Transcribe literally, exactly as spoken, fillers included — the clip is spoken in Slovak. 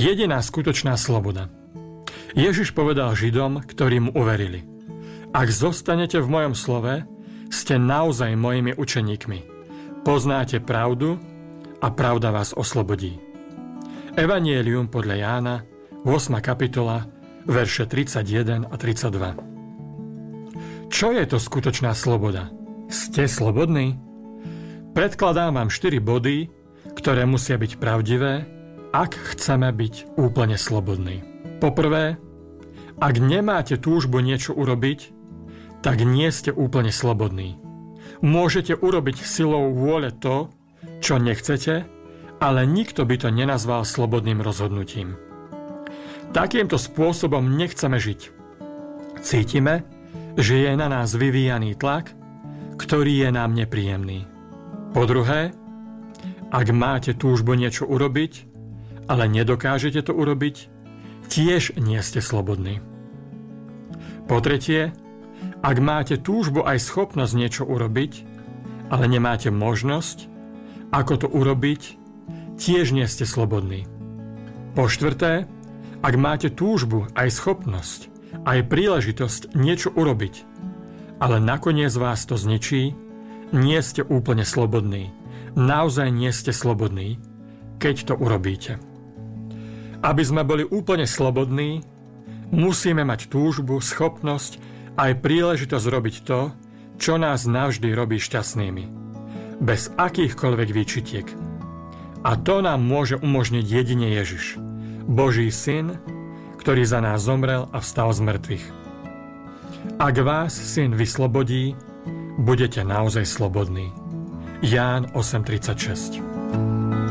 Jediná skutočná sloboda. Ježiš povedal Židom, ktorí mu uverili: Ak zostanete v mojom slove, ste naozaj mojimi učeníkmi. Poznáte pravdu a pravda vás oslobodí. Evangelium podľa Jána, ôsma kapitola, verše tridsaťjeden a tridsaťdva. Čo je to skutočná sloboda? Ste slobodní? Predkladám vám štyri body, ktoré musia byť pravdivé, ak chceme byť úplne slobodní. Poprvé, ak nemáte túžbu niečo urobiť, tak nie ste úplne slobodní. Môžete urobiť silou vôle to, čo nechcete, ale nikto by to nenazval slobodným rozhodnutím. Takýmto spôsobom nechceme žiť. Cítime, že je na nás vyvíjaný tlak, ktorý je nám nepríjemný. Po druhé, ak máte túžbu niečo urobiť, ale nedokážete to urobiť, tiež nie ste slobodní. Po tretie, ak máte túžbu aj schopnosť niečo urobiť, ale nemáte možnosť, ako to urobiť, tiež nie ste slobodní. Po štvrté, ak máte túžbu, aj schopnosť, aj príležitosť niečo urobiť, ale nakoniec vás to zničí, nie ste úplne slobodní. Naozaj nie ste slobodní, keď to urobíte. Aby sme boli úplne slobodní, musíme mať túžbu, schopnosť, aj príležitosť robiť to, čo nás navždy robí šťastnými. Bez akýchkoľvek výčitiek. A to nám môže umožniť jedine Ježiš, Boží syn, ktorý za nás zomrel a vstal z mŕtvych. Ak vás syn vyslobodí, budete naozaj slobodní. Ján osem tridsaťšesť.